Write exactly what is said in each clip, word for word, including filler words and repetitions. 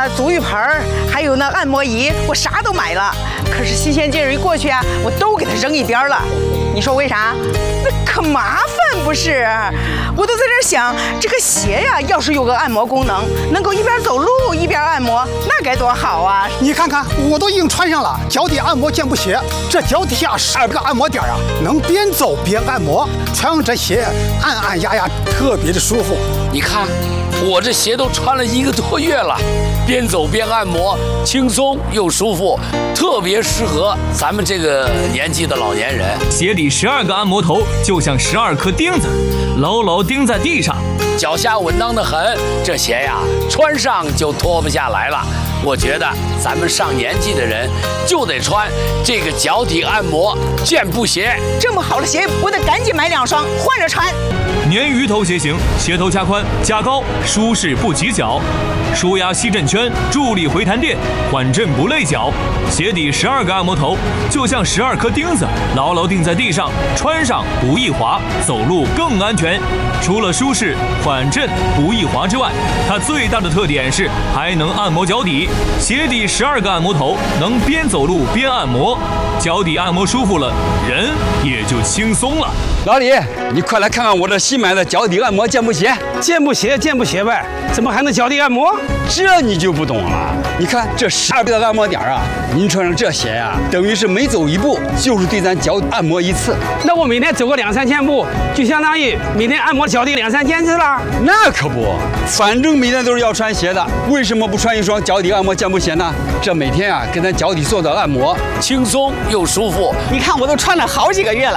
个足浴盆，还有那按摩仪，我啥都买了。可是新鲜劲儿一过去啊，我都给它扔一边了。你说为啥？那可麻烦不是？我都在这想，这个鞋呀，要是有个按摩功能，能够一边走路一边按摩，那该多好啊！ 你看看，我都已经穿上了脚底按摩健步鞋，这脚底下十二个按摩点啊，能边走边按摩，穿上这鞋按按压压，特别的舒服。 你看，我这鞋都穿了一个多月了，边走边按摩，轻松又舒服，特别适合咱们这个年纪的老年人。 鞋底十二个按摩头就像十二颗钉子，牢牢钉在地上， 脚下稳当的很。这鞋呀，穿上就脱不下来了。我觉得咱们上年纪的人就得穿这个脚底按摩健步鞋。 这么好的鞋，我得赶紧买两双换着穿。 鲶鱼头鞋型，鞋头加宽加高，舒适不挤脚，舒压吸震圈，助力回弹垫，缓震不累脚。鞋底十二个按摩头就像十二颗钉子，牢牢钉在地上，穿上不易滑，走路更安全。除了舒适、缓震、不易滑之外，它最大的特点是还能按摩脚底。鞋底十二个按摩头，能边走路边按摩，脚底按摩舒服了，人也就轻松了。 老李，你快来看看我这新买的脚底按摩健步鞋。 健步鞋，健步鞋呗，怎么还能脚底按摩？ 这你就不懂了。你看这十二个按摩点啊，您穿上这鞋呀、啊，等于是每走一步就是对咱脚按摩一次。 那我每天走个两三千步，就相当于每天按摩脚底两三千次了。 那可不，反正每天都是要穿鞋的，为什么不穿一双脚底按摩健步鞋呢？这每天啊，给咱脚底做的按摩， 轻松又舒服。 你看我都穿了好几个月了。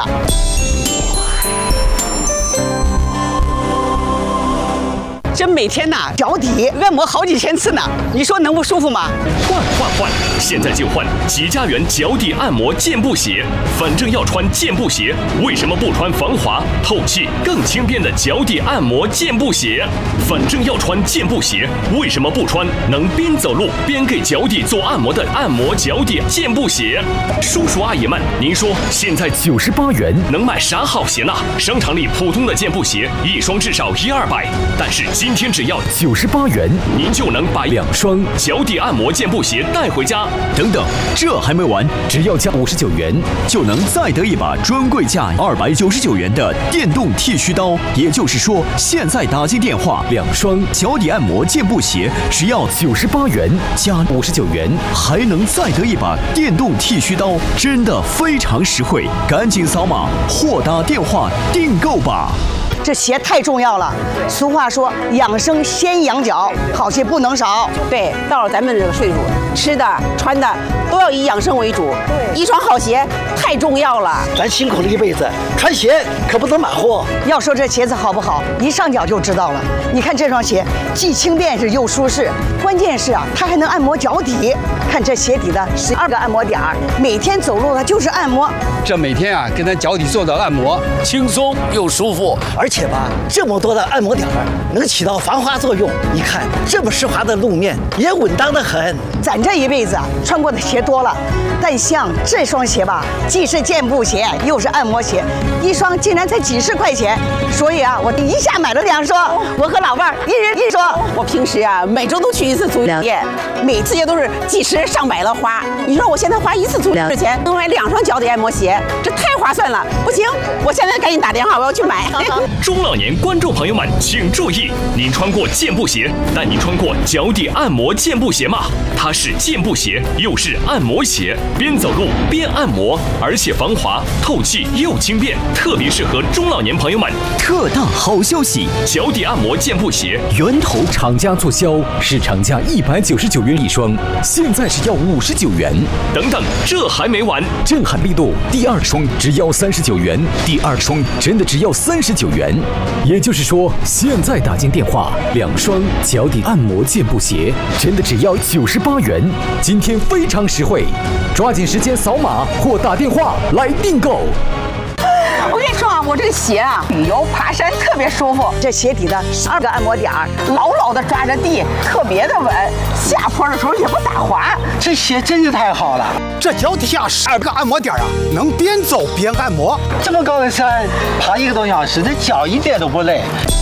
这每天呐，脚底按摩好几千次呢，你说能不舒服吗？ 换换换！现在就换吉家园脚底按摩健步鞋。反正要穿健步鞋，为什么不穿防滑、透气、更轻便的脚底按摩健步鞋？反正要穿健步鞋，为什么不穿能边走路边给脚底做按摩的按摩脚底健步鞋？叔叔阿姨们，您说现在九十八元能买啥好鞋呢？商场里普通的健步鞋一双至少一二百，但是今天只要九十八元，您就能把两双脚底按摩健步鞋带回家。 等等，这还没完，只要加五十九元，就能再得一把专柜价二百九十九元的电动剃须刀。也就是说，现在打进电话，两双脚底按摩健步鞋只要九十八元加五十九元，还能再得一把电动剃须刀，真的非常实惠。赶紧扫码或打电话订购吧。 这鞋太重要了。俗话说，养生先养脚，好鞋不能少。 对，到了咱们这个岁数，吃的穿的都要以养生为主。对，一双好鞋太重要了。 咱辛苦了一辈子，穿鞋可不能马虎。 要说这鞋子好不好，一上脚就知道了。你看这双鞋，既轻便是又舒适，关键是啊，它还能按摩脚底。看这鞋底的十二个按摩点儿，每天走路它就是按摩。 这每天啊，给咱脚底做的按摩， 轻松又舒服。 而且吧，这么多的按摩点儿能起到防滑作用。你看这么湿滑的路面也稳当得很。 咱这一辈子啊，穿过的鞋多了，但像这双鞋吧，既是健步鞋又是按摩鞋，一双竟然才几十块钱。所以啊，我一下买了两双，我和老伴儿一人一双。 我平时啊，每周都去一次足疗店，每次也都是几十上百的花。你说我现在花一次足疗的钱，能买两双脚底按摩鞋，这太划算了。不行，我现在赶紧打电话，我要去买。 中老年观众朋友们请注意，您穿过健步鞋，但您穿过脚底按摩健步鞋吗？它是健步鞋，又是按摩鞋，边走路边按摩，而且防滑、透气又轻便，特别适合中老年朋友们。 特大好消息！ 脚底按摩健步鞋源头厂家促销，市场价一百九十九元一双，现在只要五十九元。 等等，这还没完！ 震撼力度，第二双只要三十九元，第二双真的只要三十九元。也就是说，现在打进电话，两双脚底按摩健步鞋真的只要九十八元。今天非常实惠，抓紧时间扫码或打电话来订购。 我跟你说啊，我这个鞋啊，旅游爬山特别舒服。 这鞋底的十二个按摩点儿， 牢牢的抓着地，特别的稳，下坡的时候也不打滑。 这鞋真是太好了。 这脚底下十二个按摩点啊，能边走边按摩。 这么高的山，爬一个多小时，这脚一点都不累。